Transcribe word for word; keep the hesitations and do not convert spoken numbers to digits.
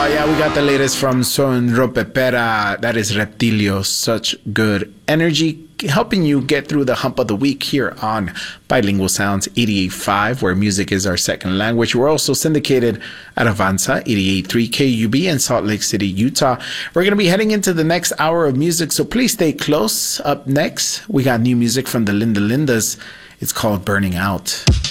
Oh, yeah, we got the latest from Son Ropepera. That is Reptilio. Such good energy, helping you get through the hump of the week here on Bilingual Sounds eighty-eight point five, where music is our second language. We're also syndicated at Avanza eighty-eight point three K U B in Salt Lake City, Utah. We're going to be heading into the next hour of music, so please stay close. Up next, we got new music from the Linda Lindas. It's called Burning Out.